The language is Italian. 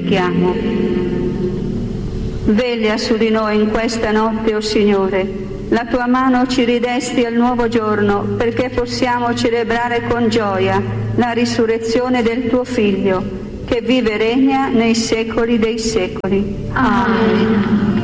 preghiamo. Veglia su di noi in questa notte, o Signore. La tua mano ci ridesti al nuovo giorno perché possiamo celebrare con gioia la risurrezione del tuo Figlio, che vive e regna nei secoli dei secoli. Amen.